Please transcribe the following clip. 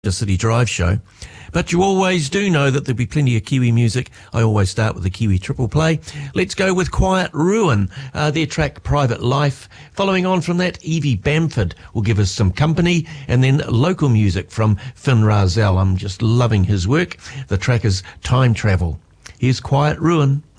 the City Drive show. But you always do know that there'll be plenty of Kiwi music. I always start with the Kiwi triple play. Let's go with Quiet Ruin, their track Private Life. Following on from that, Evie Bamford will give us some company, and then local music from Finn Razel. I'm just loving his work. The track is Time Travel. Here's Quiet Ruin.